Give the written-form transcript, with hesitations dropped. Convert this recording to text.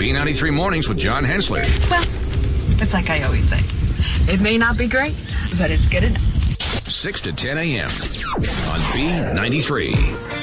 B93 Mornings with John Hensley. Well, it's like I always say. It may not be great, but it's good enough. 6 to 10 a.m. on B93.